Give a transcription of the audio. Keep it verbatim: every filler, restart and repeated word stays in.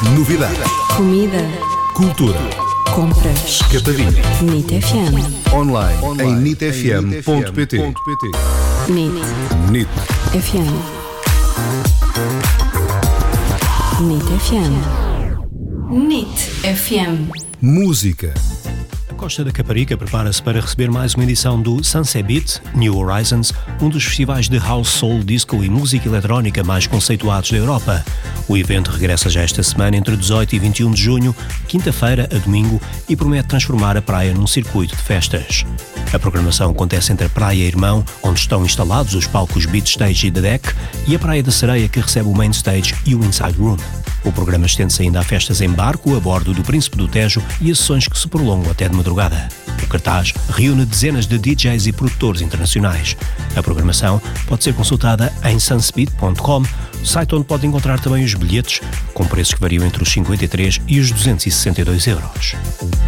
Novidade. Comida. Cultura. Compras. Catavina. NIT F M. Online, Online. em nit f m ponto p t. NIT NIT F M. NIT F M. NIT F M. Música. A Costa da Caparica prepara-se para receber mais uma edição do Sunset Beat New Horizons, um dos festivais de house, soul, disco e música eletrónica mais conceituados da Europa. O evento regressa já esta semana entre dezoito e vinte e um de junho, quinta-feira a domingo, e promete transformar a praia num circuito de festas. A programação acontece entre a Praia Irmão, onde estão instalados os palcos Beat Stage e The Deck, e a Praia da Sereia, que recebe o Main Stage e o Inside Room. O programa estende-se ainda a festas em barco, a bordo do Príncipe do Tejo, e a sessões que se prolongam até de madrugada. O cartaz reúne dezenas de D Js e produtores internacionais. A programação pode ser consultada em sunspeed ponto com, site onde pode encontrar também os bilhetes, com preços que variam entre os cinquenta e três e os duzentos e sessenta e dois euros.